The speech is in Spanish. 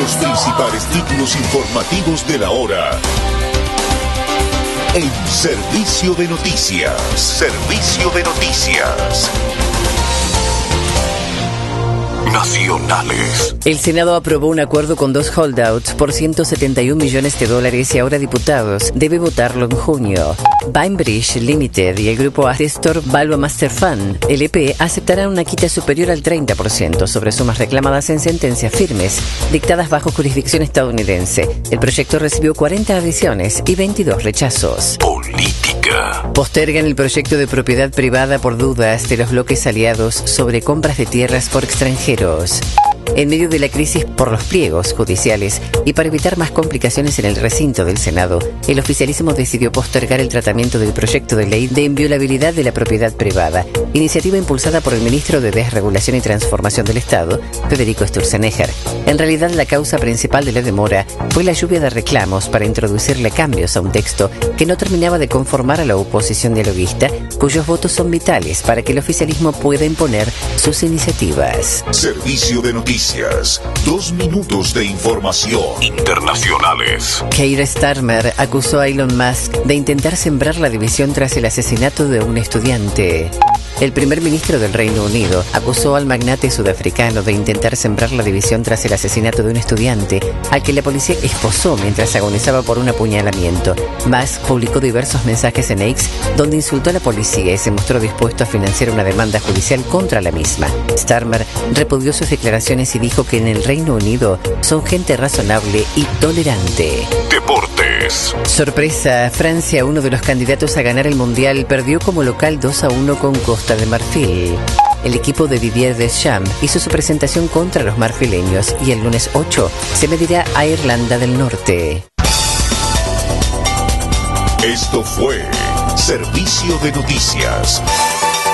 Los principales títulos informativos de la hora. En Servicio de Noticias. Servicio de Noticias. Nacionales. El Senado aprobó un acuerdo con dos holdouts por $171 millones y ahora diputados debe votarlo en junio. Bainbridge Limited y el grupo Astor Value Master Fund, LP, aceptarán una quita superior al 30% sobre sumas reclamadas en sentencias firmes dictadas bajo jurisdicción estadounidense. El proyecto recibió 40 adiciones y 22 rechazos. Política. Postergan el proyecto de propiedad privada por dudas de los bloques aliados sobre compras de tierras por extranjeros. En medio de la crisis por los pliegos judiciales y para evitar más complicaciones en el recinto del Senado, el oficialismo decidió postergar el tratamiento del proyecto de ley de inviolabilidad de la propiedad privada, iniciativa impulsada por el ministro de Desregulación y Transformación del Estado, Federico Sturzenegger. En realidad, la causa principal de la demora fue la lluvia de reclamos para introducirle cambios a un texto que no terminaba de conformar a la oposición dialoguista, cuyos votos son vitales para que el oficialismo pueda imponer sus iniciativas. Servicio de Noticias. 2 minutos de información. Internacionales. Keir Starmer acusó a Elon Musk de intentar sembrar la división tras el asesinato de un estudiante. El primer ministro del Reino Unido acusó al magnate sudafricano de intentar sembrar la división tras el asesinato de un estudiante al que la policía esposó mientras agonizaba por un apuñalamiento. Musk publicó diversos mensajes en X donde insultó a la policía y se mostró dispuesto a financiar una demanda judicial contra la misma. Starmer repudió sus declaraciones y dijo que en el Reino Unido son gente razonable y tolerante. Deportes. Sorpresa, Francia, uno de los candidatos a ganar el Mundial, perdió como local 2-1 con Costa de Marfil. El equipo de Didier Deschamps hizo su presentación contra los marfileños y el lunes 8 se medirá a Irlanda del Norte. Esto fue Servicio de Noticias.